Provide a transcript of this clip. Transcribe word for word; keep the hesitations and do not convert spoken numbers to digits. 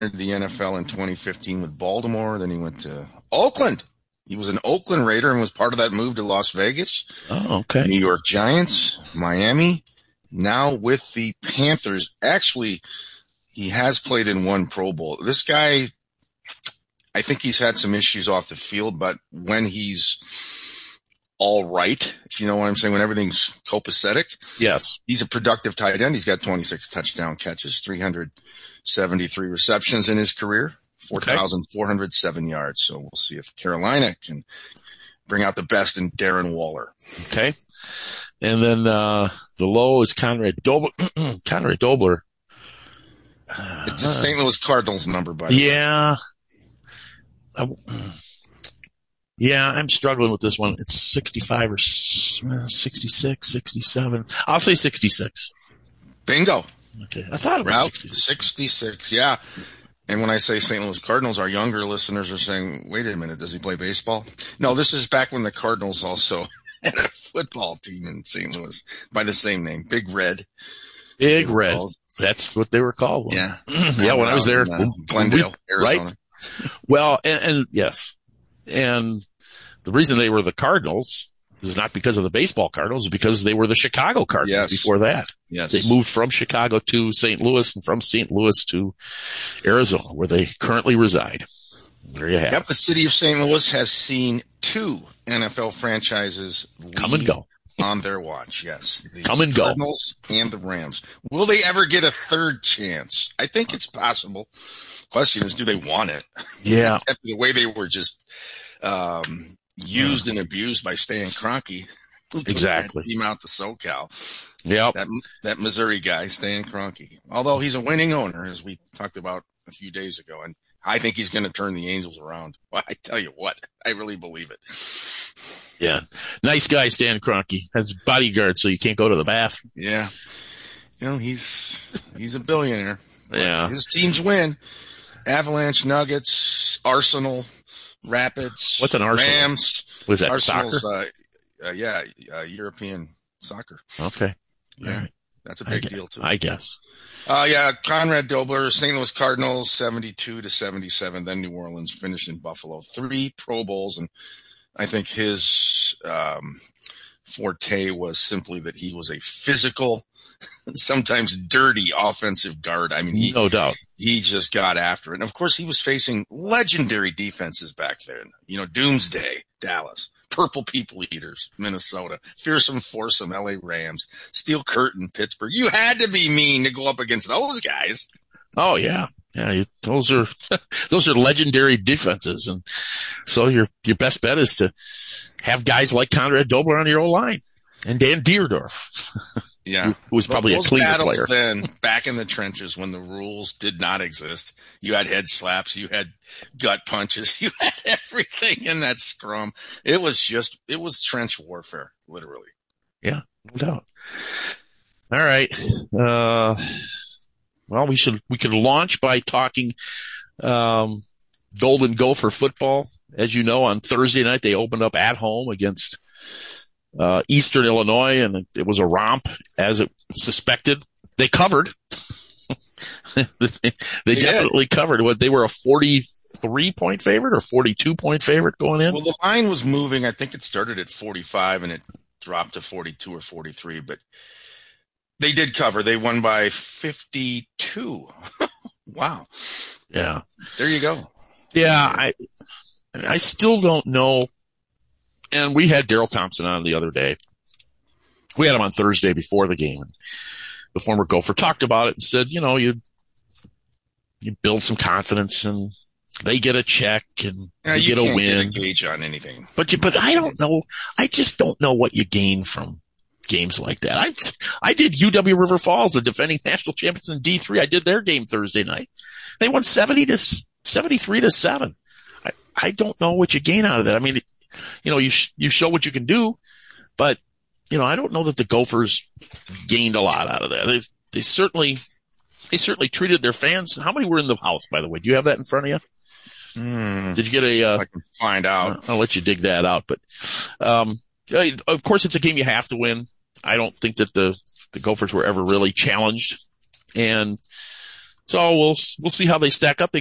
the N F L in twenty fifteen with Baltimore. Then he went to Oakland. He was an Oakland Raider and was part of that move to Las Vegas. Oh, okay. New York Giants, Miami. Now with the Panthers. Actually, he has played in one Pro Bowl. This guy, I think he's had some issues off the field, but when he's all right, if you know what I'm saying, when everything's copacetic, yes, he's a productive tight end. He's got twenty-six touchdown catches, three hundred seventy-three receptions in his career, four thousand four hundred seven okay. yards. So we'll see if Carolina can bring out the best in Darren Waller. Okay. And then uh, the low is Conrad Dobler. Conrad Dobler. It's the Saint Louis Cardinals number, by the way. Yeah. I, yeah, I'm struggling with this one. It's sixty-five or sixty-six, sixty-seven. I'll say sixty-six. Bingo. Okay. I thought it was Route sixty-six. sixty-six, yeah. And when I say Saint Louis Cardinals, our younger listeners are saying, wait a minute, does he play baseball? No, this is back when the Cardinals also had a football team in Saint Louis by the same name, Big Red. Big Red. That's what they were called. Yeah. Yeah, when I was there. In, uh, Glendale, we, Arizona. Right? Well, and, and yes. And the reason they were the Cardinals is not because of the baseball Cardinals, it's because they were the Chicago Cardinals yes. before that. Yes. They moved from Chicago to Saint Louis and from Saint Louis to Arizona, where they currently reside. There you have Yep, it. the city of Saint Louis has seen two N F L franchises come and go on their watch. Yes, the come and go. Cardinals and the Rams. Will they ever get a third chance? I think it's possible. Question is, do they want it? Yeah, the way they were just um, used and abused by Stan Kroenke. Exactly. Team out to SoCal. Yep. That that Missouri guy, Stan Kroenke. Although he's a winning owner, as we talked about a few days ago, and I think he's going to turn the Angels around. Well, I tell you what, I really believe it. Yeah. Nice guy, Stan Kroenke. Has bodyguard, so you can't go to the bathroom. Yeah. You know, he's he's a billionaire. Yeah. His teams win. Avalanche, Nuggets, Arsenal, Rapids. What's an Arsenal? Rams. Was that Arsenal's, soccer? Uh, uh, yeah, uh, European soccer. Okay. Yeah. Right. That's a big I deal, too. I guess. Uh, yeah, Conrad Dobler, Saint Louis Cardinals, seventy-two to seventy-seven. Then New Orleans finished in Buffalo. Three Pro Bowls, and I think his um, forte was simply that he was a physical, sometimes dirty offensive guard. I mean, he, no doubt. He just got after it. And, of course, he was facing legendary defenses back then. You know, Doomsday, Dallas. Purple People Eaters, Minnesota. Fearsome Foursome, L A Rams. Steel Curtain, Pittsburgh. You had to be mean to go up against those guys. Oh, yeah. Yeah, you, those are those are legendary defenses. And so your your best bet is to have guys like Conrad Dobler on your O-line and Dan Deerdorf. Yeah. Who was probably those a cleaner battles player. Then, back in the trenches when the rules did not exist, you had head slaps, you had gut punches, you had everything in that scrum. It was just, it was trench warfare, literally. Yeah, no doubt. All right. Uh, well, we should, we could launch by talking, um, Golden Gopher football. As you know, on Thursday night, they opened up at home against Uh, Eastern Illinois, and it was a romp as it suspected. They covered. they they definitely did. covered. What, they were a forty-three point favorite or forty-two point favorite going in? Well, the line was moving. I think it started at forty-five and it dropped to forty-two or forty-three, but they did cover. They won by fifty-two. Wow. Yeah. There you go. Yeah. I, I still don't know. And we had Daryl Thompson on the other day. We had him on Thursday before the game. The former Gopher talked about it and said, you know, you you build some confidence and they get a check and yeah, you, you get a can't win. Get a gauge on anything. But you, but I don't know. I just don't know what you gain from games like that. I I did U W River Falls, the defending national champions in D three. I did their game Thursday night. They won seventy to seventy-three to seven. I I don't know what you gain out of that. I mean. You know, you sh- you show what you can do, but you know, I don't know that the Gophers gained a lot out of that. They they certainly they certainly treated their fans. How many were in the house, by the way? Do you have that in front of you? Mm, Did you get a? Uh, I can find out. I'll let you dig that out. But um, of course, it's a game you have to win. I don't think that the the Gophers were ever really challenged, and So we'll we'll see how they stack up. They